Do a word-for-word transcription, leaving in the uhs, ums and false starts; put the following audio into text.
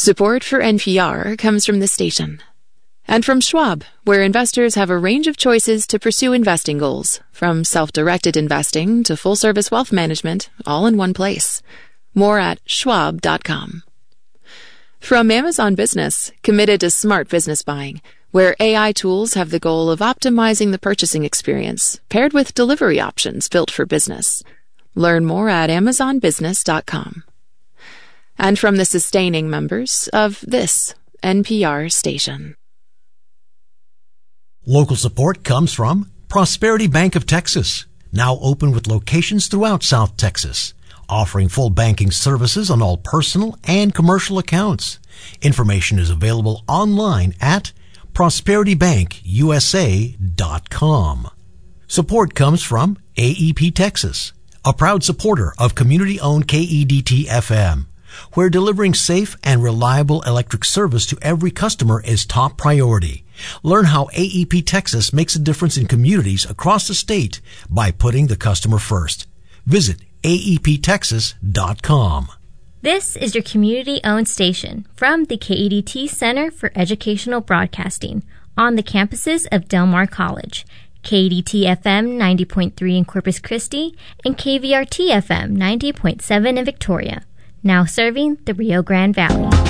Support for N P R comes from the station. And from Schwab, where investors have a range of choices to pursue investing goals, from self-directed investing to full-service wealth management, all in one place. More at schwab dot com. From Amazon Business, committed to smart business buying, where A I tools have the goal of optimizing the purchasing experience, paired with delivery options built for business. Learn more at amazon business dot com. And from the sustaining members of this N P R station. Local support comes from Prosperity Bank of Texas, now open with locations throughout South Texas, offering full banking services on all personal and commercial accounts. Information is available online at prosperity bank u s a dot com. Support comes from A E P Texas, a proud supporter of community-owned K E D T F M, where delivering safe and reliable electric service to every customer is top priority. Learn how A E P Texas makes a difference in communities across the state by putting the customer first. Visit A E P texas dot com. This is your community-owned station from the K E D T Center for Educational Broadcasting on the campuses of Del Mar College, K E D T F M ninety point three in Corpus Christi and K V R T F M ninety point seven in Victoria, now serving the Rio Grande Valley.